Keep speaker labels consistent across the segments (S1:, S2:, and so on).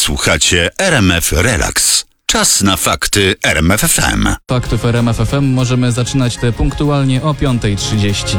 S1: Słuchacie RMF Relax. Czas na fakty RMF FM.
S2: Faktów RMF FM możemy zaczynać punktualnie o 5:30.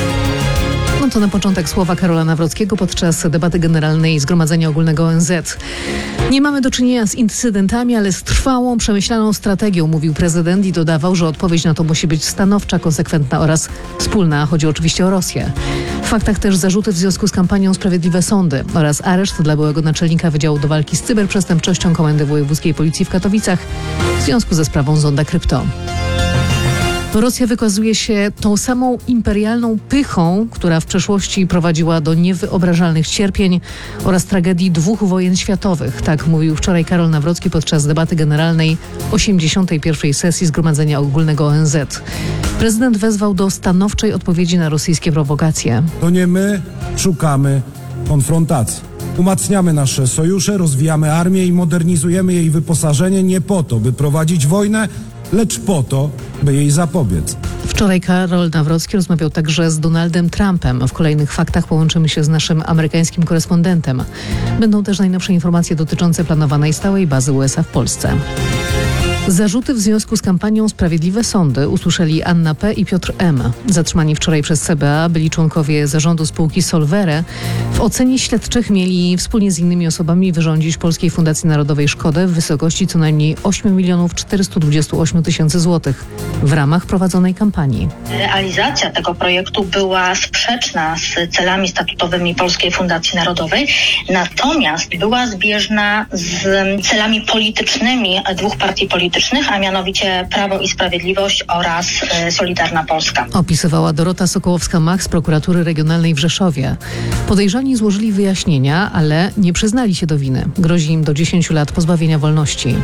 S3: No to na początek słowa Karola Nawrockiego podczas debaty generalnej Zgromadzenia Ogólnego ONZ. Nie mamy do czynienia z incydentami, ale z trwałą, przemyślaną strategią, mówił prezydent i dodawał, że odpowiedź na to musi być stanowcza, konsekwentna oraz wspólna. Chodzi oczywiście o Rosję. W faktach też zarzuty w związku z kampanią Sprawiedliwe Sądy oraz areszt dla byłego naczelnika Wydziału do Walki z Cyberprzestępczością Komendy Wojewódzkiej Policji w Katowicach w związku ze sprawą Zonda Krypto. Rosja wykazuje się tą samą imperialną pychą, która w przeszłości prowadziła do niewyobrażalnych cierpień oraz tragedii 2 wojen światowych. Tak mówił wczoraj Karol Nawrocki podczas debaty generalnej 81. sesji Zgromadzenia Ogólnego ONZ. Prezydent wezwał do stanowczej odpowiedzi na rosyjskie prowokacje.
S4: To nie my szukamy konfrontacji. Umacniamy nasze sojusze, rozwijamy armię i modernizujemy jej wyposażenie nie po to, by prowadzić wojnę, lecz po to, by jej zapobiec.
S3: Wczoraj Karol Nawrocki rozmawiał także z Donaldem Trumpem. W kolejnych faktach połączymy się z naszym amerykańskim korespondentem. Będą też najnowsze informacje dotyczące planowanej stałej bazy USA w Polsce. Zarzuty w związku z kampanią Sprawiedliwe Sądy usłyszeli Anna P. i Piotr M. Zatrzymani wczoraj przez CBA byli członkowie zarządu spółki Solvere. W ocenie śledczych mieli wspólnie z innymi osobami wyrządzić Polskiej Fundacji Narodowej szkodę w wysokości co najmniej 8 428 000 złotych w ramach prowadzonej kampanii.
S5: Realizacja tego projektu była sprzeczna z celami statutowymi Polskiej Fundacji Narodowej, natomiast była zbieżna z celami politycznymi 2 partii politycznych, a mianowicie Prawo i Sprawiedliwość oraz Solidarna Polska.
S3: Opisywała Dorota Sokołowska-Mach z prokuratury regionalnej w Rzeszowie. Podejrzani złożyli wyjaśnienia, ale nie przyznali się do winy. Grozi im do 10 lat pozbawienia wolności.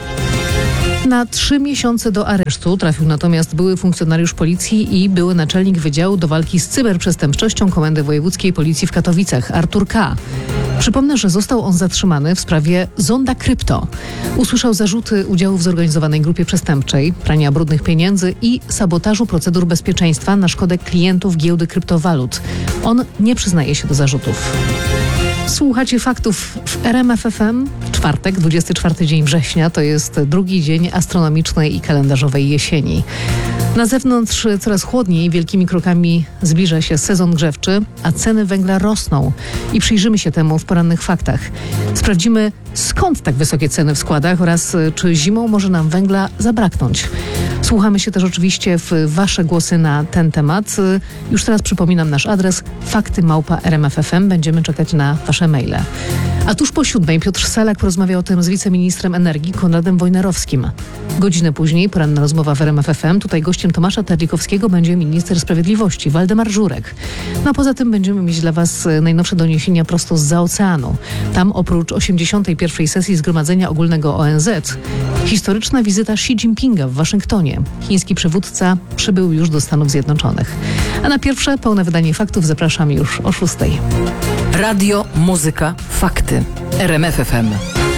S3: Na 3 miesiące do aresztu trafił natomiast były funkcjonariusz policji i były naczelnik Wydziału do Walki z Cyberprzestępczością Komendy Wojewódzkiej Policji w Katowicach, Artur K. Przypomnę, że został on zatrzymany w sprawie Zonda Krypto. Usłyszał zarzuty udziału w zorganizowanej grupie przestępczej, prania brudnych pieniędzy i sabotażu procedur bezpieczeństwa na szkodę klientów giełdy kryptowalut. On nie przyznaje się do zarzutów. Słuchacie faktów w RMF FM. Czwartek, 24 dzień września, to jest drugi dzień astronomicznej i kalendarzowej jesieni. Na zewnątrz coraz chłodniej, wielkimi krokami zbliża się sezon grzewczy, a ceny węgla rosną. I przyjrzymy się temu w porannych faktach. Sprawdzimy, skąd tak wysokie ceny w składach oraz czy zimą może nam węgla zabraknąć. Słuchamy się też oczywiście w Wasze głosy na ten temat. Już teraz przypominam nasz adres fakty@rmf.fm. Będziemy czekać na Wasze maile. A tuż po 7 Piotr Salak porozmawiał o tym z wiceministrem energii Konradem Wojnarowskim. Godzinę później poranna rozmowa w RMF FM. Tutaj gościem Tomasza Terlikowskiego będzie minister sprawiedliwości Waldemar Żurek. No a poza tym będziemy mieć dla Was najnowsze doniesienia prosto zza oceanu. Tam oprócz 81. sesji Zgromadzenia Ogólnego ONZ historyczna wizyta Xi Jinpinga w Waszyngtonie. Chiński przywódca przybył już do Stanów Zjednoczonych. A na pierwsze pełne wydanie faktów zapraszam już o 6.
S6: Radio, muzyka, fakty. RMF FM.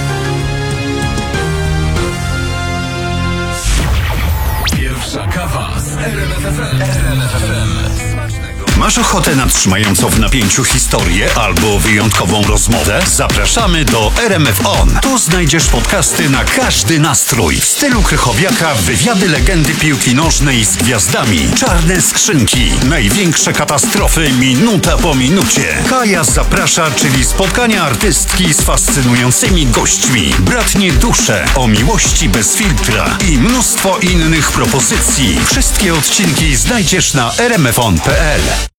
S1: Pierwsza kawa z RMF FM. Masz ochotę na trzymającą w napięciu historię albo wyjątkową rozmowę? Zapraszamy do RMF On. Tu znajdziesz podcasty na każdy nastrój. W stylu Krychowiaka wywiady legendy piłki nożnej z gwiazdami. Czarne skrzynki. Największe katastrofy minuta po minucie. Kaja zaprasza, czyli spotkania artystki z fascynującymi gośćmi. Bratnie dusze o miłości bez filtra i mnóstwo innych propozycji. Wszystkie odcinki znajdziesz na rmfon.pl.